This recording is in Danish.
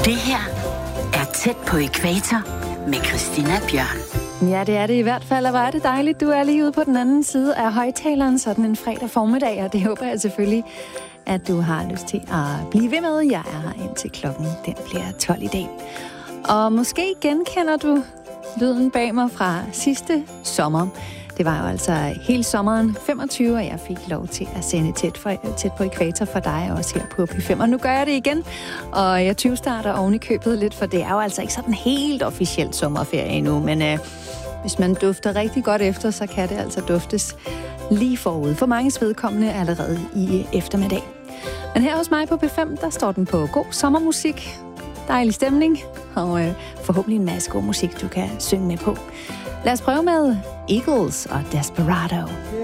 Det her er Tæt på ækvator med Christina Bjørn. Ja, det er det i hvert fald, og hvor er det dejligt. Du er lige ude på den anden side af højtaleren sådan en fredag formiddag, og det håber jeg selvfølgelig, at du har lyst til at blive ved med. Jeg er her indtil klokken, den bliver 12 i dag. Og måske genkender du lyden bag mig fra sidste sommer. Det var jo altså hele sommeren 25, og jeg fik lov til at sende tæt på ækvator for dig også her på P5. Og nu gør jeg det igen, og jeg 20-starter oven i købet lidt, for det er jo altså ikke sådan helt officielt sommerferie endnu. Men hvis man dufter rigtig godt efter, så kan det altså duftes lige forud. For mange vedkommende allerede i eftermiddag. Men her hos mig på P5, der står den på god sommermusik, dejlig stemning, og forhåbentlig en masse god musik, du kan synge med på. Lad os prøve med Eagles og Desperado.